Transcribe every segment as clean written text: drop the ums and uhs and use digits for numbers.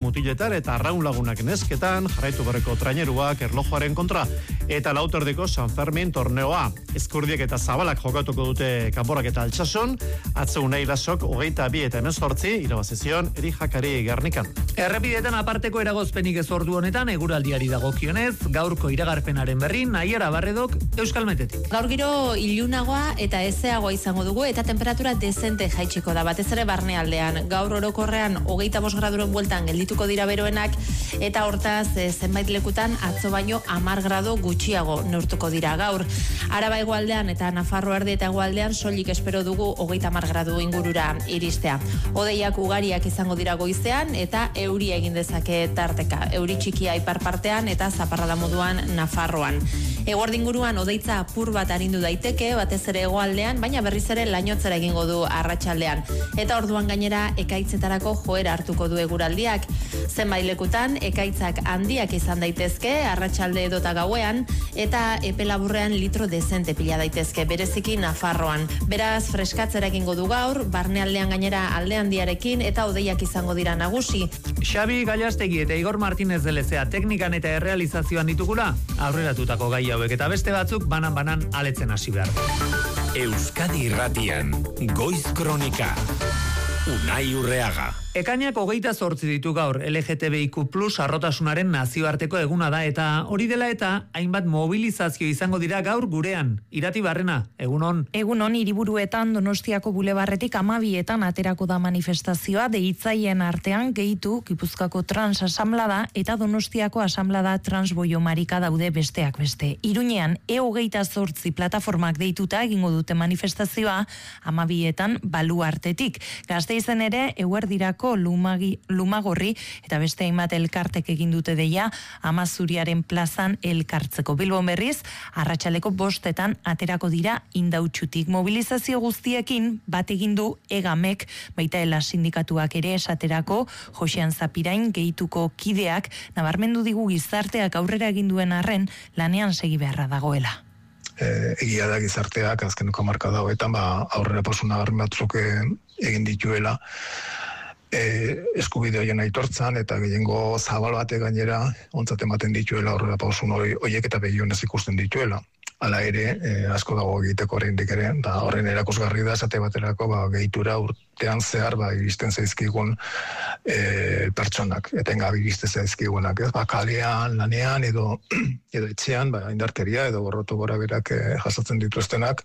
mutiletar eta arraun lagunak nesketan, jarraitu berreko traineruak erlojuaren kontra, eta lauterdeko San Fermin torneoa. Ezkurdiek eta Zabalak jokatuko dute kanporak eta Altsasun, atzeunei lasok 22 eta 18 irabazizion Erijakari Gernikan. Errepidetan aparteko eragozpenik ez ordu honetan eguraldiari dagokionez, gaurko iragarpenaren berri Naiara Barredok Euskalmetetik. Gaur giro ilunagoa eta ezeagoa izango dugu eta temperatura dezente jaitsiko da, batez ere barnealdean. Gaur orokorrean 25 graduren bueltan geldituko dira beroenak eta hortaz zenbait lekutan atzo baino 10 gradu gutxiago neurtuko dira gaur. Araba hegoaldean eta Nafarroa erdi eta hegoaldean soilik espero dugu 30 gradu ingurura iristea. Hodeiak ugariak izango dira goizean eta euria egin dezake tarteka. Euri txikia ipar partean eta zaparrada moduan Nafarroan. Eguerdi inguruan hodeitza apur bat arindu daiteke, batez ere hegoaldean, baina berriz ere lainotzera egingo du arratsaldean. Eta orduan gainera ekaitzetarako joera hartuko du eguraldiak. Zenbait lekutan ekaitzak handiak izan daitezke arratsalde edota gauean eta epe laburrean litro dezente pila daitezke, bereziki Nafarroan. Beraz, freskatzera egingo du gaur, barnealdean gainera alde handiarekin eta hodeiak izango dira nagusi. Xabi Gallastegi eta Igor Martínez de Lezea teknikan eta errealizazioan ditugula, aurreratutako gai hauek eta beste batzuk banan aletzen hasi behar. Euskadi Irratian, Goiz Kronika, Unai Urreaga. Ekainak 28 ditu gaur LGTBIQ+ arrotasunaren nazioarteko eguna da eta hori dela eta hainbat mobilizazio izango dira gaur gurean. Irati Barrena, egunon. Egunon, hiriburuetan Donostiako bulebarretik 12etan aterako da manifestazioa, deitzaien artean gehitu Gipuzkoako trans asamblada eta Donostiako asamblada transboio marika daude besteak beste. Iruñean E28 plataformak deituta egingo dute manifestazioa 12etan Baluartetik. Gasteizen ere eguerdirako Lumagorri eta beste hainbat elkartek egin dute deia Amazuriaren plazan elkartzeko. Bilbon berriz, arratsaleko 5etan aterako dira Indautxutik. Mobilizazio guztiekin bat egin du Egamek, baita ela sindikatuak ere esaterako Josean Zapirain gehituko kideak nabarmendu digu gizarteak aurrera egin duen arren lanean segi beharra dagoela. Egia da gizarteak azkeneko hamarkada hauetan aurrera pasuna batzuk egin dituela eskubide horien aitortzan eta gehiengo zabal batek gainera ontzat ematen dituela aurrera pausun horiek eta begionez ikusten dituela. Hala ere, asko dago egiteko oraindik ere, da horren erakusgarri da esate baterako gehitura urtean zehar iristen zaizkigun pertsonak, etengabe iristen zaizkigunak, ez? Kalean, lanean edo etxean, indarkeria edo gorroto gora berak jasatzen dituztenak,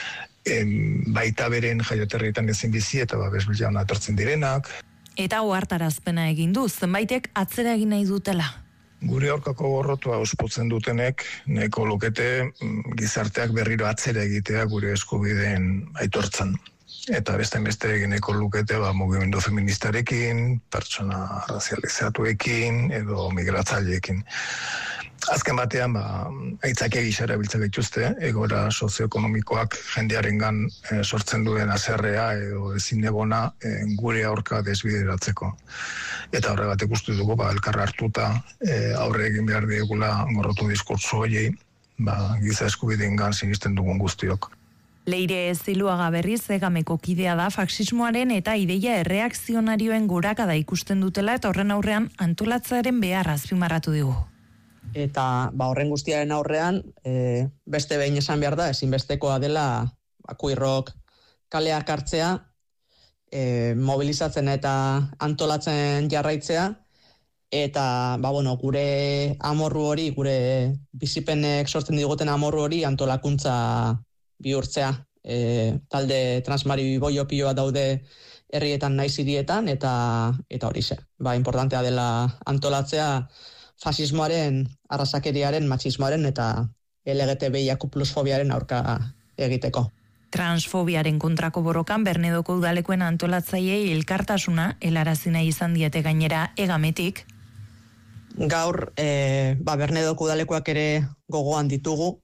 baita beren jaioterrietan ezin bizi eta bezbilan atortzen direnak. Eta ohartarazpena egin du, zenbaitek atzera egin nahi dutela. Gure aurkako gorrotua ospotzen dutenek nahiko lukete gizarteak berriro atzera egitea gure eskubideen aitortzan. Eta beste egineko lukete mugimendu feministarekin, pertsona razializatuekin edo migratzaileekin. Azken batean, aitzakia gisa erabiltzen dituzte, egora sozioekonomikoak jendearengan sortzen duen haserrea edo ezinegona gure aurka desbideratzeko. Eta horregatik uste dugu, elkarra hartuta aurre egin behar diegula gorrotu diskurtso horiei, giza eskubideengan sinisten dugun guztiok. Leire Ziluaga berriz Egameko kidea da, faxismoaren eta ideia erreakzionarioen gorakada ikusten dutela eta horren aurrean antolatzearen beharra azpimarratu digu. Eta horren guztiaren aurrean, beste behin esan behar da, ezinbestekoa dela kuirrok kaleak hartzea, mobilizatzen eta antolatzen jarraitzea, eta gure amorru hori, gure bizipenek sortzen diguten amorru hori antolakuntza bihurtzea. Talde transmari boiopioa daude herrietan naiz hirietan, eta horixe. Importantea dela antolatzea fasismoaren, arrazakeriaren, matxismoaren eta LGTBIQ+ fobiaren aurka egiteko. Transfobiaren kontrako borrokan Bernedoko udalekoen antolatzaileei elkartasuna helarazi nahi izan diete gainera Egametik. Gaur Bernedoko udalekoak ere gogoan ditugu,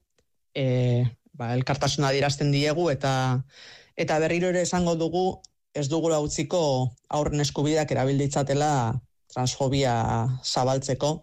elkartasuna adierazten diegu eta berriro ere esango dugu ez dugula utziko haurren eskubideak erabilditzatela transfobia zabaltzeko.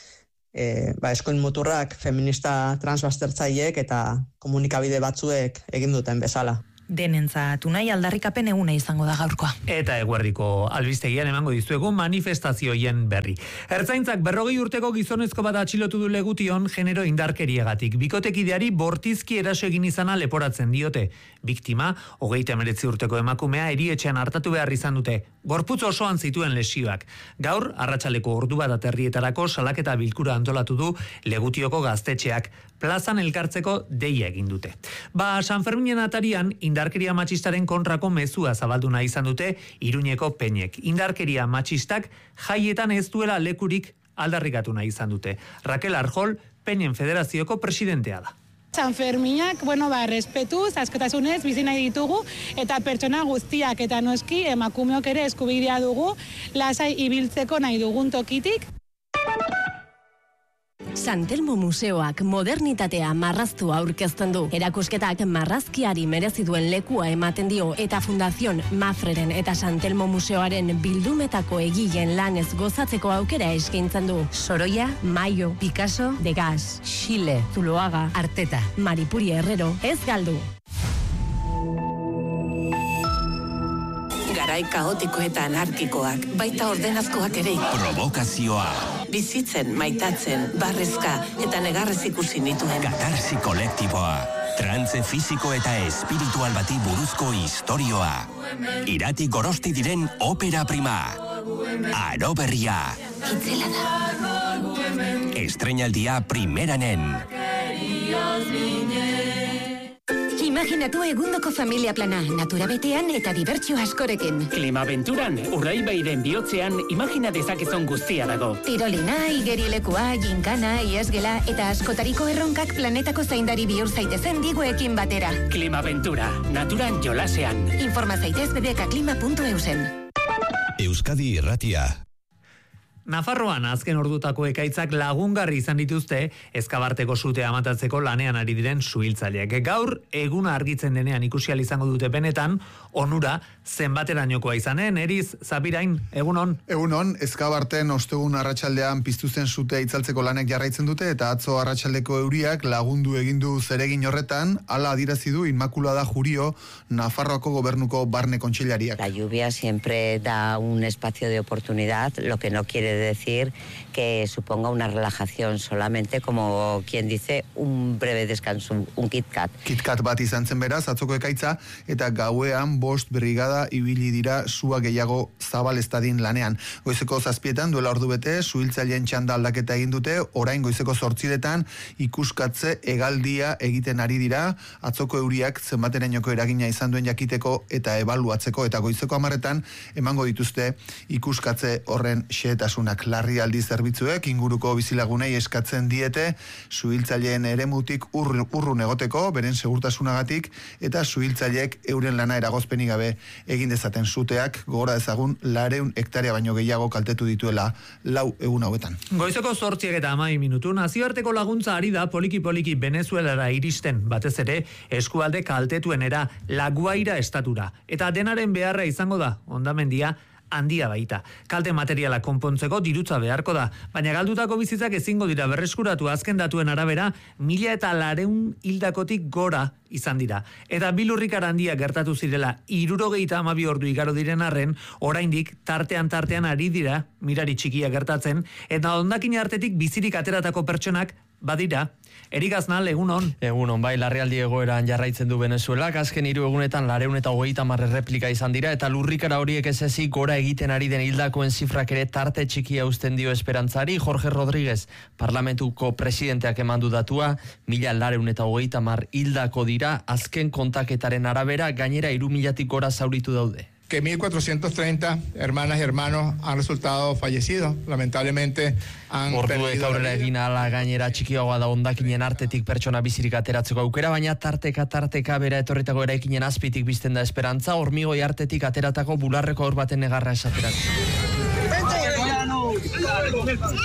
Eskuin muturrak feminista transbastertzaileek eta komunikabide batzuek egin duten bezala. denentzat. Unai, aldarrikapen eguna izango da gaurkoa. Eta eguerdiko albistegian emango dizuegu manifestazioien berri. Ertzaintzak 40 urteko gizonezko bat atxilotu du Legution genero indarkeriagatik. Bikotekideari bortizki eraso egin izana leporatzen diote. Biktima, 39 urteko emakumea erietxean hartatu behar izan dute. Gorputz osoan zituen lesioak. Gaur, arratsaleko ordu bat aterrietarako salaketa bilkura antolatu du Legutioko gaztetxeak. Plazan elkartzeko deia egin dute. San Ferminen atarian indarkeria matxistaren kontrako mezua zabaldu nahi izan dute Iruñeko peinek. Indarkeria matxistak jaietan ez duela lekurik aldarrikatu nahi izan dute. Raquel Arjol, Peinen Federazioko presidentea da. San Ferminak, respetuz, askatasunez bizi nahi ditugu eta pertsona guztiak eta noski emakumeok ere eskubidea dugu lasai ibiltzeko nahi dugun tokitik. San Telmo Museoak modernitatea marraztu aurkezten du. Erakusketak marrazkiari merezi duen lekua ematen dio eta Fundación Mafreren eta San Telmo Museoaren bildumetako egileen lanez gozatzeko aukera eskaintzen du. Sorolla, Mayo, Picasso, Degas, Xile, Zuloaga, Arteta, Maripuri Herrero, ez galdu. Garai kaotiko eta anarkikoak, baita ordenazkoak ere. Provokazioa. Bizitzen, maitatzen, barrezka eta negarrez ikusi nituen. Katarsi kolektiboa. Trantze fisiko eta espiritual bati buruzko istorioa. Irati Gorosti diren opera prima. Aro berria. Itzela da. Estreinaldia primeranen. Imaginatu egundoko familia plana, natura betean eta dibertsio askorekin. Klimabenturan, Urdaibairen bihotzean, imagina dezakezon guztia dago. Tirolina, igerilekua, ginkana, iesgela eta askotariko erronkak planetako zaindari bihur zaitezen diguekin batera. Klimabentura, naturan jolasean. Informa zaitez bbkklima.eusen. Euskadi Irratia. Nafarroan azken ordutako ekaitzak lagungarri izan dituzte Ezkabarteko sutea amatatzeko lanean ari diren suhiltzaileek. Gaur eguna argitzen denean ikusi ahal izango dute benetan onura zenbaterainokoa izanen. Eriz Zabirain, egunon. Egunon, Ezkabarten ostegun arratsaldean piztu zen sutea itzaltzeko lanek jarraitzen dute eta atzo arratsaldeko euriak lagundu egin du zeregin horretan, hala adierazi du Inmaculada Jurio, Nafarroako gobernuko barne kontseilariak. La lluvia siempre da un espacio de oportunidad, lo que no quiere decir que suponga una relajación, solamente como quien dice un breve descanso, un KitKat. KitKat bat izan zen beraz, atzoko ekaitza, eta gauean 5 brigada ibili dira sua gehiago zabal estadin lanean. Goizeko 7 duela ordu bete, suhiltzaileen txanda aldaketa egin dute, orain goizeko 8 ikuskatze hegaldia egiten ari dira, atzoko euriak zenbaterainoko eragina izan duen jakiteko eta ebaluatzeko, eta goizeko 10 emango dituzte ikuskatze horren xehetasunak. Larrialdi zerbitzuek inguruko bizilagunei eskatzen diete suhiltzaileen eremutik urrun egoteko, beren segurtasunagatik, eta suhiltzaileek euren lana eragozpenik gabe egin dezaten suteak, gogora dezagun 200 hektarea baino gehiago kaltetu dituela 4 egun hauetan. Goizeko 8:10 nazioarteko laguntza ari da poliki Venezuelara iristen, batez ere eskualde kaltetuenera, La Guaira estatura, eta denaren beharra izango da hondamendia handia baita. Kalte materiala konpontzeko dirutza beharko da, baina galdutako bizitzak ezingo dira berreskuratu. Azken datuen arabera 1.400 hildakotik gora izan dira. Eta bilurrikar handia gertatu zirela 72 ordu igaro diren arren, oraindik tartean ari dira mirari txikia gertatzen, eta hondakin artetik bizirik ateratako pertsonak badira. Erik Aznal, egunon. Egunon, bai, larrialdi egoeran jarraitzen du Venezuelak, azken 3 egunetan 230 erreplika izan dira, eta lurrikara horiek ez ezik gora egiten ari den hildakoen zifrak ere tarte txikia uzten dio esperantzari. Jorge Rodríguez, parlamentuko presidenteak emandu datua, 1.230 hildako dira, azken kontaketaren arabera, gainera 3.000 gora zauritu daude. Que 1.430 hermanas y hermanos han resultado fallecidos, lamentablemente han perdido la vida. Egin ala gainera txikiagoa da hondakinen artetik pertsona bizirik ateratzeko aukera, baina tarteka bera etorritako eraikinen azpitik bizten da esperantza, hormigoi artetik ateratako bularreko aur baten negarra esaterak.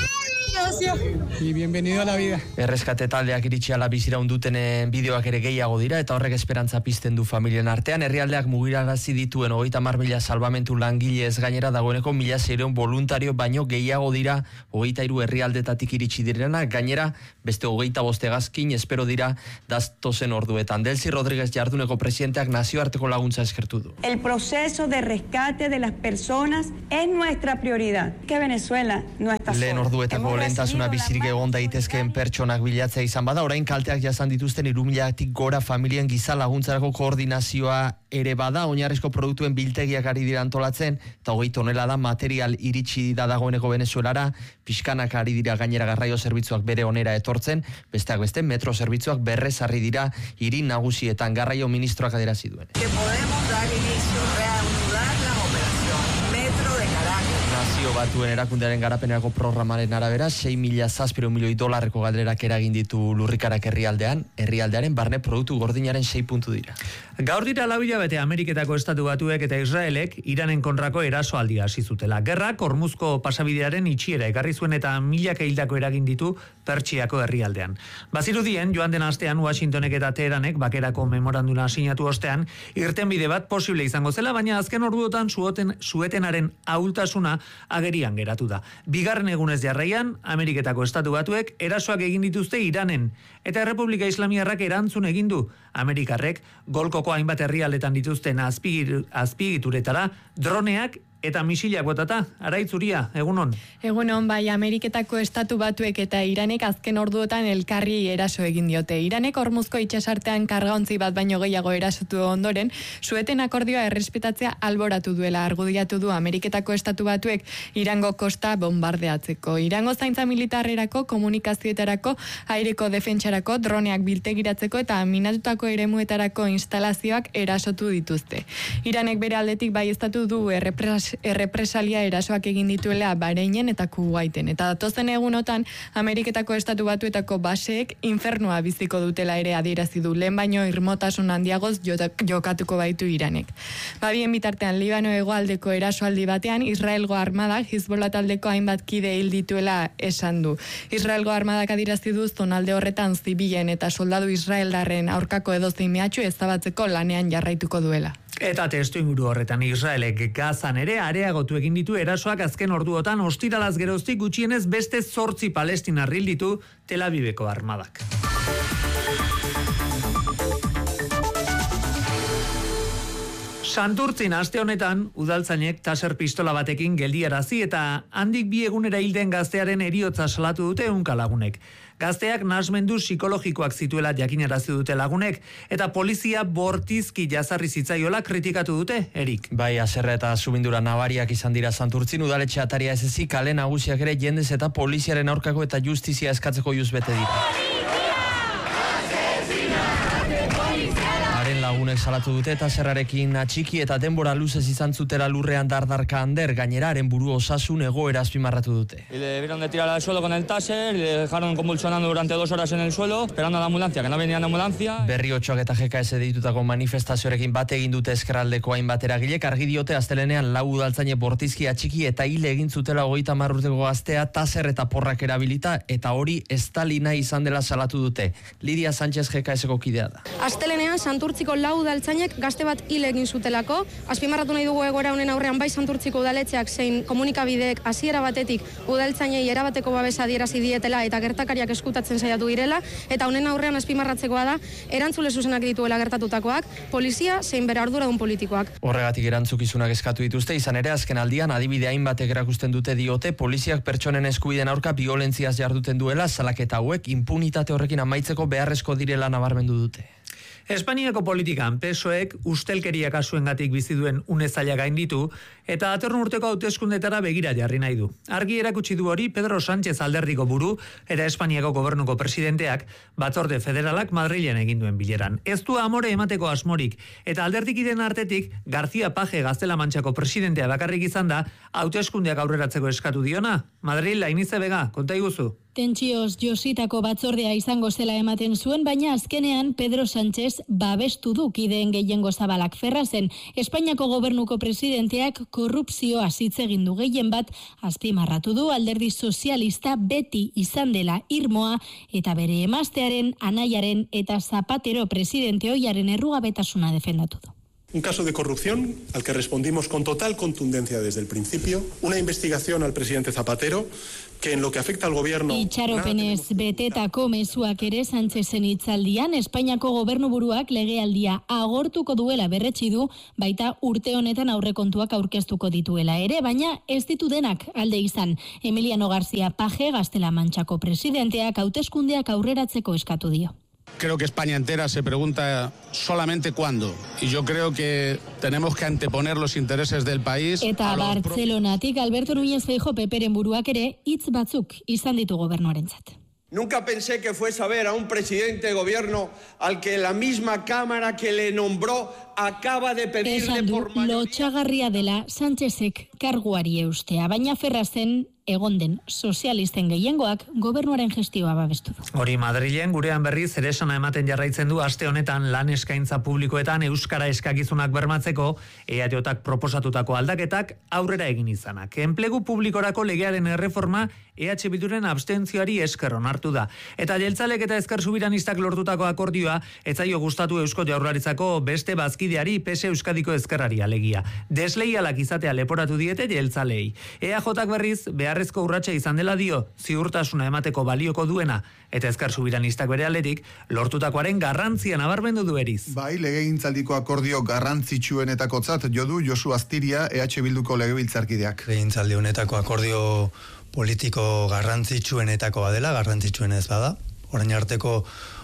Y bienvenido a la vida. Erreskate taldeak iritsi ala biziraun dutenen bideoak ere gehiago dira eta horrek esperantza pizten du familien artean. Herrialdeak mugirarazi dituen 30.000 salbamentu langile ez gainera dagoeneko 1.600 voluntario baino gehiago dira 23 herrialdetatik iritsi direna, gainera beste 25 hegazkin espero dira datozen orduetan. Delcy Rodríguez Jarduneko presidenteak nazioarteko laguntza eskertu du. El proceso de rescate de las personas es nuestra prioridad. Que Venezuela no está sola. Lehen orduetako lehentasuna bizirik egon daitezkeen pertsonak bilatzea izan bada, orain kalteak jasan dituzten 3.000-tik gora familien giza laguntzarako koordinazioa ere bada, oinarrizko produktuen biltegiak ari dira antolatzen, eta 20 tonelada material iritsi da dagoeneko Venezuelara, pixkanak ari dira gainera garraio zerbitzuak bere onera etortzen, besteak beste metro zerbitzuak berrezarri dira hiri nagusietan, garraio ministroak adierazi duen. Que podemos dar inicio, reanudar la operación Metro de Caracas. Nazio Batuen erakundearen garapenerako programaren arabera, 6.700 milioi dolarreko galderak eragin ditu lurrikarak herrialdearen barne produktu gordinaren 6 puntu dira. Gaur dira 4 hilabete Ameriketako Estatu Batuek eta Israelek Iranen kontrako erasoaldia hasi zutela. Gerrak Hormuzko pasabidearen itxiera ekarri zuen eta milaka hildako eragin ditu Pertsiako herrialdean. Bazirudien, joan den astean Washingtonek eta Teheranek bakerako memoranduna sinatu ostean, irtenbide bat posible izango zela, baina azken orduotan suetenaren ahultasuna agerian geratu da. Bigarren egunez jarraian, Ameriketako Estatu Batuek erasoak egin dituzte Iranen, eta Errepublika Islamiarrak erantzun egin du. Amerikarrek golkoko hainbat herrialdetan dituzten azpiegituretara droneak eta misilak botata. Araitzuria, egunon. Egunon, bai, Ameriketako Estatu Batuek eta Iranek azken orduotan elkarri eraso egin diote. Iranek Hormuzko itsasartean kargaontzi bat baino gehiago erasotu ondoren, sueten akordioa errespetatzea alboratu duela argudiatu du Ameriketako Estatu Batuek Irango kosta bombardeatzeko. Irango zaintza militarrerako, komunikazioetarako, aireko defentsarako, droneak biltegiratzeko eta minatutako eremuetarako instalazioak erasotu dituzte. Iranek bere aldetik baieztatu du errepresalia erasoak egin dituela Bahreinen eta Kuwaiten. Eta datozen egunotan, Ameriketako Estatu Batuetako baseek infernua biziko dutela ere adierazi du, lehen baino irmotasun handiagoz jokatuko baitu Iranek. Babien bitartean, Libano hegoaldeko erasoaldi batean, Israelgo armadak Hizbola taldeko hainbat kide hil dituela esan du. Israelgo armadak adierazi du zonalde horretan zibilen eta soldadu israeldarren aurkako edozein mehatxu ezabatzeko lanean jarraituko duela. Eta testuinguru horretan Israelek Gazan ere areagotu egin ditu erasoak azken orduotan ostiralaz geroztik gutxienez beste 8 palestinar hil ditu Tel Aviveko armadak. Santurtzin aste honetan udaltzainek taser pistola batekin geldiarazi eta handik 2 egunera hilden gaztearen heriotza salatu dute 100 lagunek. Gazteak nahasmendu psikologikoak zituela jakinarazi dute lagunek eta polizia bortizki jazarri zitzaiola kritikatu dute, Erik. Bai, haserre eta subindura nabariak izan dira Santurtzin, udaletxe ataria ez ezik, kale nagusiak ere jendez eta poliziaren aurkako eta justizia eskatzeko bete dira. Lagunek salatu dute eta zerrarekin atxiki eta denbora luzez izan zutela lurrean dardarka ander, gaineraren buru osasun egoera azpimarratu dute. Le vieron de tirar al suelo con el taser, le dejaron convulsionando durante 2 horas en el suelo, esperando a la ambulancia, que no venía la ambulancia. Berri 8ak eta GKS deitutako manifestazioarekin bate egin dute ezkerraldeko hainbat eragilek, argi diote astelenean 4 udaltzaile bortizki atxiki eta hil egin zutela 30 urteko gaztea taser eta porrak erabilita, eta hori estalina izan dela salatu dute. Lidia Sánchez GKSko kidea da. Astelenean Santurtziko 4 udaltzainek gazte bat hil egin zutelako. Azpimarratu nahi dugu egoera honen aurrean bai Santurtziko udaletxeak zein komunikabideek hasiera batetik udaltzainei erabateko babesa adierazi dietela eta gertakariak eskutatzen saiatu direla, eta honen aurrean azpimarratzekoa da erantzule zuzenak dituela gertatutakoak, polizia zein bere arduradun politikoak. Horregatik erantzukizunak eskatu dituzte, izan ere azken aldian adibide hainbatek erakusten dute diote poliziak pertsonen eskubideen aurka biolentziaz jarduten duela, salaketa hauek impunitate horrekin amaitzeko beharrezko direla nabarmendu dute. Espainiako politikan PSOEk ustelkeria kasuengatik bizi duen une zaila gainditu eta datorren urteko hauteskundetara begira jarri nahi du. Argi erakutsi du hori Pedro Sánchez alderdiko buru eta Espainiako gobernuko presidenteak batzorde federalak Madrilen egin duen bileran. Ez du amore emateko asmorik eta alderdikiden artetik García Page Gaztela-Mantxako presidentea bakarrik izan da hauteskundeak aurreratzeko eskatu diona. Madrid, Lainize Bega, konta iguzu. tentsioz jositako batzordea izango zela ematen zuen, baina azkenean Pedro Sánchez babestu du kideen gehiengo zabalak. Ferrazen, Espainiako gobernuko presidenteak korrupzioa hitz egin du, gehien bat azpimarratu du Alderdi Sozialista beti izan dela irmoa eta bere emaztearen, anaiaren eta Zapatero presidente ohiaren errugabetasuna defendatu du. Un caso de corrupción al que respondimos con total contundencia desde el principio, una investigación al presidente Zapatero que en lo que afecta al gobierno... Itxaropenez betetako mezuak ere Sánchezen hitzaldian, Espainiako gobernuburuak legealdia agortuko duela berretsi du, baita urte honetan aurrekontuak aurkeztuko dituela ere, baina ez ditu denak alde izan. Emiliano García Paje, Gaztela Mantxako presidenteak hauteskundeak aurreratzeko eskatu dio. Creo que España entera se pregunta solamente cuándo. Y yo creo que tenemos que anteponer los intereses del país. Eta Bartzelonatik Alberto Núñez Feijóo peperen buruak ere hitz batzuk izan ditu gobernuarentzat. Nunca pensé que fuese a ver a un presidente de gobierno al que la misma Cámara que le nombró acaba de pedirle por mayoría... Lotxagarria dela Sánchezek karguari eustea, baina Ferrazen egon den sozialisten gehiengoak gobernuaren gestioa babestu du. Hori Madrilen gurean berriz ere esana ematen jarraitzen du aste honetan lan eskaintza publikoetan euskara eskakizunak bermatzeko EAJak proposatutako aldaketak aurrera egin izanak. Enplegu publikorako legearen erreforma EH Bilduren abstentzioari esker onartu da. Eta jeltzalek eta ezker subiranistak lortutako akordioa ez zaio gustatu Eusko Jaurlaritzako beste bazkideari PSE Euskadiko ezkerrari alegia. Desleialak izatea leporatu diete jeltzalei. EAJak berriz beharrezko urratsa izan dela dio, ziurtasuna emateko balioko duena, eta ezker subiranistak bere aldetik lortutakoaren garrantzia nabarmendu du Eriz. Bai, legegintzaldiko akordio garrantzitsuenetakotzat jo du Josu Astiria EH Bilduko legebiltzarkideak. Legegintzaldi honetako akordio politiko garrantzitsuenetakoa dela, garrantzitsuenez bada. Orain arteko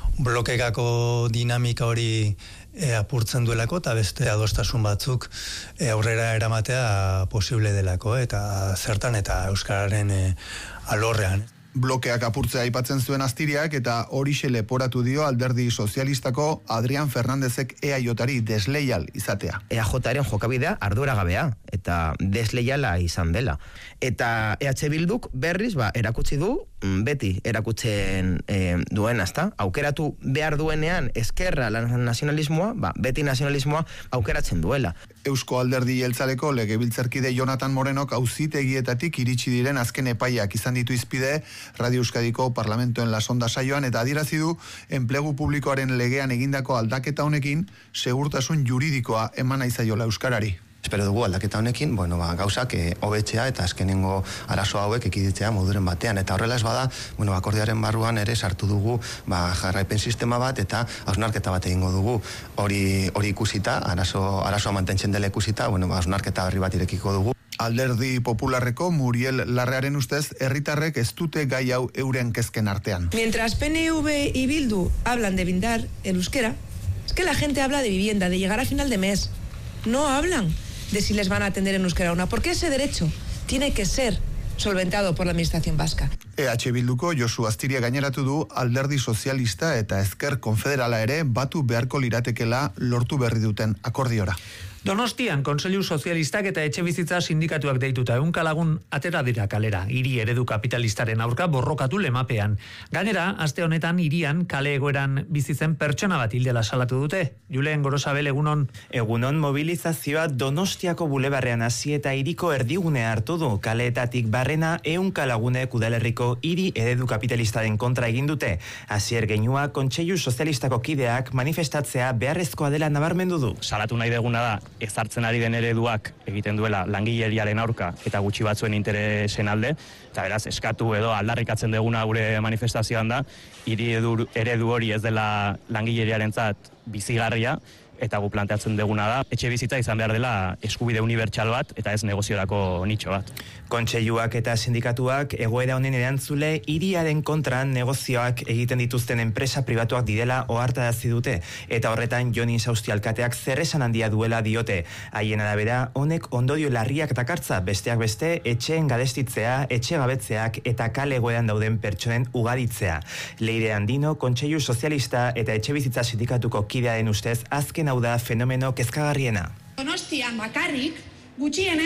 blokekako dinamika hori apurtzen duelako eta beste adostasun batzuk aurrera eramatea posible delako eta zertan eta euskararen alorrean. Blokeak apurtzea aipatzen zuen Astiriak eta horixe leporatu dio Alderdi Sozialistako Adrián Fernándezek EAJari desleial izatea. EAJaren jokabidea arduragabea eta desleiala izan dela. Eta EH Bilduk berriz erakutsi du beti erakutzen duen, ezta? Aukeratu behar duenean ezkerra nazionalismoa, beti nazionalismoa aukeratzen duela. Eusko Alderdi Jeltzaleko legebiltzarkide Jonathan Morenok auzitegietatik iritsi diren azken epaiak izan ditu izpide Radio Euskadiko Parlamentoen Lasonda saioan eta adierazi du enplegu publikoaren legean egindako aldaketa honekin segurtasun juridikoa eman nahi zaiola euskarari. Espero dugu aldaketa honekin, gauzak hobetzea eta azkenengo arazo hauek ekiditzea moduren batean. Eta horrela ez bada, akordioaren barruan ere sartu dugu jarraipen sistema bat eta hausnarketa bat egingo dugu. Hori ikusita, arazoa mantentzen dela ikusita, hausnarketa berri bat irekiko dugu. Alderdi Popularreko Muriel Larrearen ustez, herritarrek ez dute gai hau euren kezken artean. Mientras PNV y Bildu hablan de blindar el euskera, es que la gente habla de vivienda, de llegar a final de mes. No hablan de si les van a atender en euskera o no, porque ese derecho tiene que ser solventado por la administración vasca. EH Bilduko Josu Astiria gaineratu du Alderdi Sozialista eta Ezker Konfederala ere batu beharko liratekela lortu berri duten akordiora. Donostian, Kontseilu Sozialistak eta Etxebizitza sindikatuak deituta ehunka lagun atera dira kalera, hiri eredu kapitalistaren aurka borrokatu lemapean. Gainera, aste honetan hirian kale egoeran bizi zen pertsona bat hildela salatu dute. Julen Gorosabel, egunon. Egunon mobilizazioa Donostiako bulebarrean hasi eta hiriko erdigunea hartu du. Kaleetatik barrena ehunka lagunek udalerriko hiri eredu kapitalistaren kontra egin dute. Asier Geinua Kontseilu Sozialistako kideak manifestatzea beharrezkoa dela nabarmendu du. Salatu nahi deguna da ezartzen ari den ereduak egiten duela langileriaren aurka eta gutxi batzuen interesen alde, eta beraz eskatu edo aldarrikatzen deguna gure manifestazioan da, hiri eredu hori ez dela langileriarentzat bizigarria, eta gu planteatzen deguna da, etxe bizitza izan behar dela eskubide unibertsal bat eta ez negoziorako nitxo bat. Kontseiluak eta sindikatuak egoera honen erantzule hiriaren kontran negozioak egiten dituzten enpresa pribatuak direla ohartarazi dute eta horretan Joni Sausti alkateak zerresan handia duela diote. Haien arabera honek ondorio larriak dakartza, besteak beste etxeen gadestitzea, etxe gabetzeak eta kale egoeran dauden pertsonen ugaritzea. Leire Andino Kontseilu Sozialista eta Etxebizitza sindikatuko kidearen ustez azken hau da fenomeno kezkagarriena. Donostian bakarrik gutxienez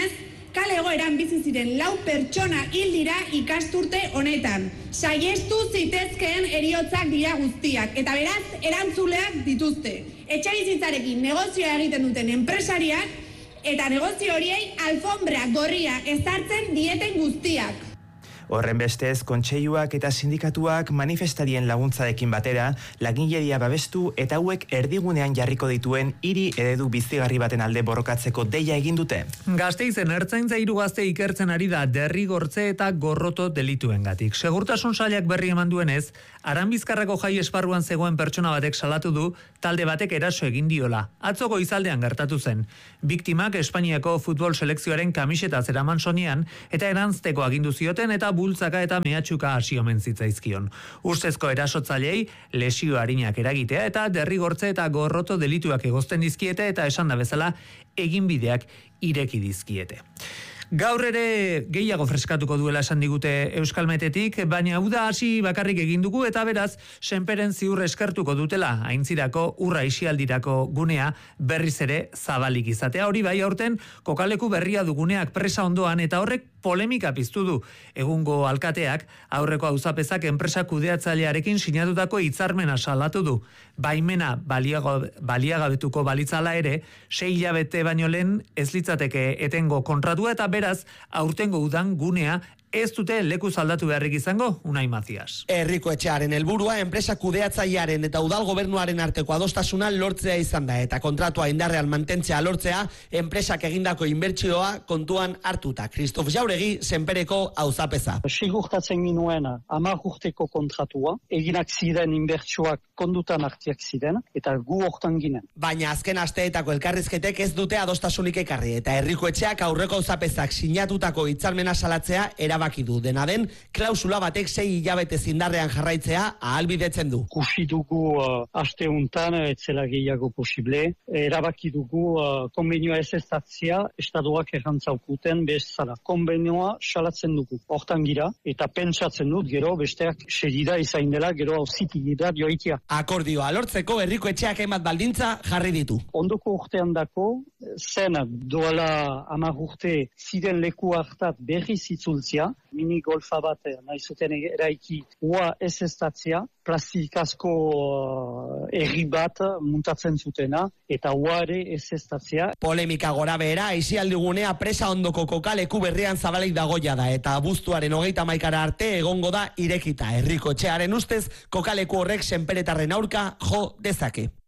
kale egoeran bizi ziren 4 pertsona hil dira ikasturte honetan. Saiestu zitezkeen heriotzak dira guztiak, eta beraz, erantzuleak dituzte. Etxebizitzarekin negozioa egiten duten enpresariak, eta negozio horiei alfombra gorria ezartzen dieten guztiak. Horren bestez, kontseiluak eta sindikatuak manifestarien laguntzarekin batera, langileria babestu eta hauek erdigunean jarriko dituen hiri eredu bizigarri baten alde borrokatzeko deia egin dute. Gasteizen ertzaintza 3 gazte ikertzen ari da derrigortze eta gorroto delituengatik. Segurtasun sailak berri eman duenez, Aranbizkarrako jai esparruan zegoen pertsona batek salatu du talde batek eraso egin diola. Atzo goizaldean gertatu zen. Biktimak Espainiako futbol selekzioaren kamiseta zeraman soinean eta eranzteko agindu zioten eta bultzaka eta mehatxuka hasi omen zitzaizkion. Ustezko erasotzaileei lesio arinak eragitea eta derrigortze eta gorroto delituak egozten dizkiete eta esan da bezala eginbideak ireki dizkiete. Gaur ere gehiago freskatuko duela esan digute Euskalmetetik, baina hau da hasi bakarrik egin dugu eta beraz senperen ziur eskertuko dutela aintzirako urra isialdirako gunea berriz ere zabalik izatea. Hori bai aurten kokaleku berria duguneak presa ondoan eta horrek polemika piztu du. Egungo alkateak aurreko auzapezak enpresa kudeatzailearekin sinatutako hitzarmena salatu du. Baimena baliagabetuko balitzala ere 6 hilabete baino lehen ez litzateke etengo kontratua eta beraz, aurtengo udan gunea ez dute lekuz aldatu beharrik izango, Unai Mazias. Herriko etxearen helburua enpresa kudeatzailearen eta udal gobernuaren arteko adostasuna lortzea izan da eta kontratua indarrean mantentzea lortzea enpresak egindako inbertsioa kontuan hartuta. Kristof Jauregi, senpereko auzapeza. Sigurtatzen ginuen 10 urteko kontratua, eginak ziren inbertsioak kondutan hartiak ziren eta gu hortan ginen. Baina azken asteetako elkarrizketek ez dute adostasunik ekarri eta herriko etxeak aurreko auzapezak sinatutako hitzarmena salatzea erabaki du. Dena den, klausula batek 6 hilabete indarrean jarraitzea ahalbidetzen du. Kusi dugu aste untan, etzela gehiago posible, erabaki dugu konbenioa ez estatzia, estadoak errantzaukuten bezala. Konbenioa salatzen dugu. Hortan gira, eta pentsatzen dut, gero besteak segida izain dela, gero auziti gira joitia. Akordioa lortzeko herriko etxeak hainbat baldintza jarri ditu. Ondoko urtean dako, zen doala 10 urte ziren leku hartat berriz itzultzia, mini golfa bat nahi zuten eraiki ua ez estatzia, plastikazko erri bat muntatzen zutena, eta ua ere ez estatzia. Polemika gora behera, aisialdigunea presa ondoko kokaleku berrian zabalik dagoia da, eta abuztuaren 31 arte egongo da irekita. Herriko etxearen ustez, kokaleku horrek senperetarren aurka jo dezake.